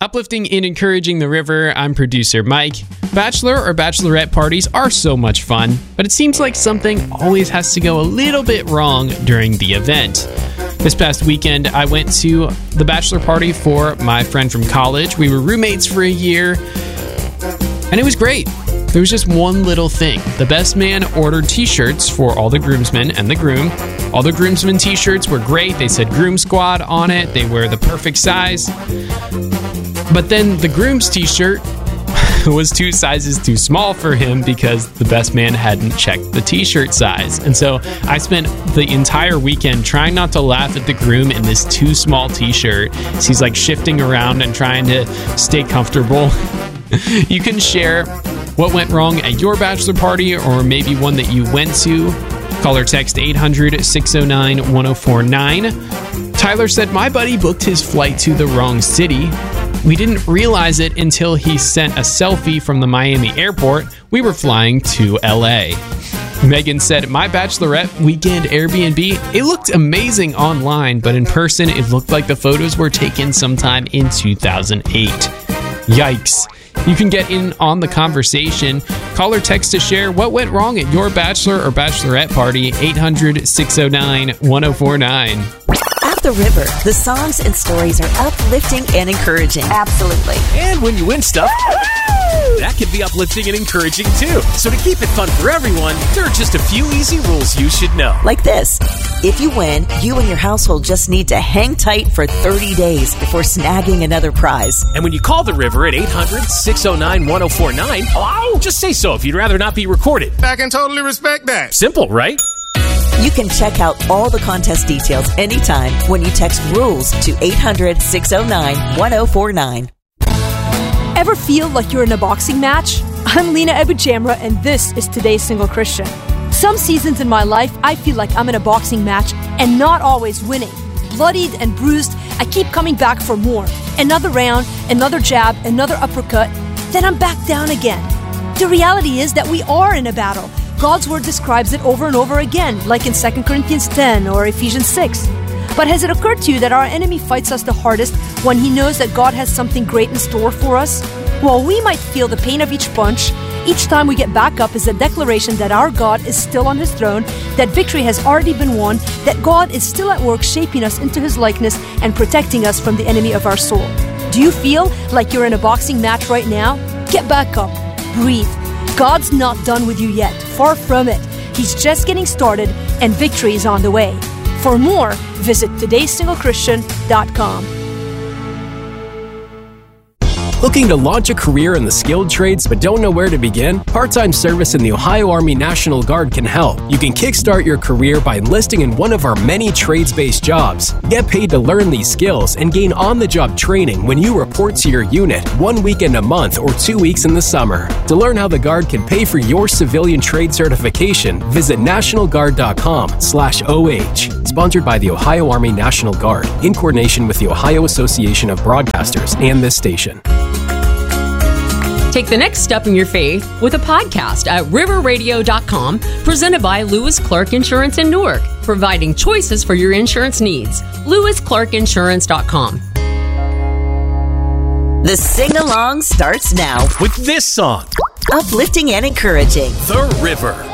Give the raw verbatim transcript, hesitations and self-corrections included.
Uplifting and encouraging the river, I'm producer Mike. Bachelor or bachelorette parties are so much fun, but it seems like something always has to go a little bit wrong during the event. This past weekend, I went to the bachelor party for my friend from college. We were roommates for a year, and it was great. There was just one little thing. The best man ordered t-shirts for all the groomsmen and the groom. All the groomsmen t-shirts were great. They said Groom Squad on it. They were the perfect size. But then the groom's t-shirt was two sizes too small for him because the best man hadn't checked the t-shirt size. And so I spent the entire weekend trying not to laugh at the groom in this too small t-shirt as he's like shifting around and trying to stay comfortable. You can share what went wrong at your bachelor party or maybe one that you went to. Call or text eight hundred, six oh nine, one oh four nine. Tyler said, my buddy booked his flight to the wrong city. We didn't realize it until he sent a selfie from the Miami airport. We were flying to L A. Megan said, my bachelorette weekend Airbnb, it looked amazing online, but in person, it looked like the photos were taken sometime in two thousand eight. Yikes. You can get in on the conversation. Call or text to share what went wrong at your bachelor or bachelorette party. eight hundred, six oh nine, one oh four nine. At the River, the songs and stories are uplifting and encouraging. Absolutely. And when you win stuff, that can be uplifting and encouraging too. So to keep it fun for everyone, there are just a few easy rules you should know. Like this. If you win, you and your household just need to hang tight for thirty days before snagging another prize. And when you call the River at eight hundred, six oh nine, one oh four nine, hello? Just say so if you'd rather not be recorded. I can totally respect that. Simple, right? You can check out all the contest details anytime when you text RULES to eight hundred, six oh nine, one oh four nine. Ever feel like you're in a boxing match? I'm Lena Ebujamra, and this is Today's Single Christian. Some seasons in my life, I feel like I'm in a boxing match and not always winning. Bloodied and bruised, I keep coming back for more. Another round, another jab, another uppercut, then I'm back down again. The reality is that we are in a battle. God's word describes it over and over again, like in Second Corinthians ten or Ephesians six. But has it occurred to you that our enemy fights us the hardest when he knows that God has something great in store for us? While we might feel the pain of each punch, each time we get back up is a declaration that our God is still on his throne, that victory has already been won, that God is still at work shaping us into his likeness and protecting us from the enemy of our soul. Do you feel like you're in a boxing match right now? Get back up. Breathe. God's not done with you yet. Far from it. He's just getting started, and victory is on the way. For more, visit todays single christian dot com. Looking to launch a career in the skilled trades but don't know where to begin? Part-time service in the Ohio Army National Guard can help. You can kickstart your career by enlisting in one of our many trades-based jobs. Get paid to learn these skills and gain on-the-job training when you report to your unit one weekend a month or two weeks in the summer. To learn how the Guard can pay for your civilian trade certification, visit national guard dot com slash O H. Sponsored by the Ohio Army National Guard in coordination with the Ohio Association of Broadcasters and this station. Take the next step in your faith with a podcast at river radio dot com, presented by Lewis Clark Insurance in Newark, providing choices for your insurance needs. lewis clark insurance dot com. The sing-along starts now with this song. Uplifting and encouraging. The River.